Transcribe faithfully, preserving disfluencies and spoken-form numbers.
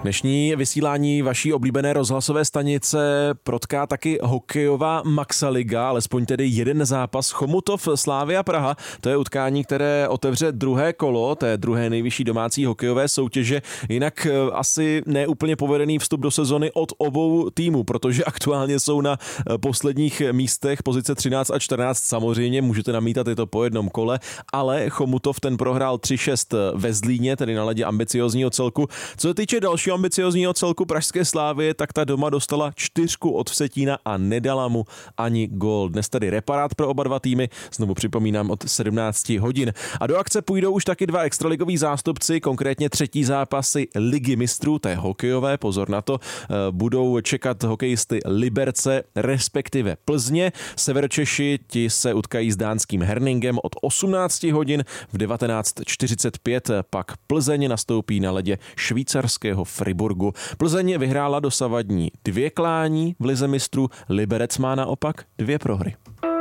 Dnešní vysílání vaší oblíbené rozhlasové stanice protká taky hokejová Maxaliga, alespoň tedy jeden zápas Chomutov Slavia Praha. To je utkání, které otevře druhé kolo té druhé nejvyšší domácí hokejové soutěže. Jinak asi neúplně povedený vstup do sezony od obou týmů, protože aktuálně jsou na posledních místech pozice třináct a čtrnáct. Samozřejmě můžete namítat, je to po jednom kole, ale Chomutov ten prohrál tři šest ve Zlíně, tedy na ledě ambiciozního celku. Co se týče dalšího ambiciozního celku pražské Slávie, tak ta doma dostala čtyřku od Vsetína a nedala mu ani gól. Dnes tedy reparát pro oba dva týmy, znovu připomínám od sedmnáct hodin. A do akce půjdou už taky dva extraligoví zástupci, konkrétně třetí zápasy Ligy mistrů, té hokejové, pozor na to, budou čekat hokejisty Liberce, respektive Plzně. Severočeši ti se utkají s dánským Herningem od osmnáct hodin, v devatenáct čtyřicet pět pak Plzeň nastoupí na ledě švýcarského Friburgu. Plzeň vyhrála dosavadní dvě klání v Lize mistrů, Liberec má naopak dvě prohry.